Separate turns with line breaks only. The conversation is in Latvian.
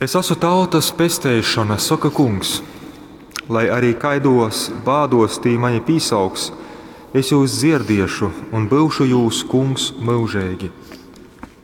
Es esmu tautas pestēšana, saka kungs, lai arī kaidos, bādos tī mani pīsaugs, es jūs dzirdiešu un būšu jūs kungs mūžīgi.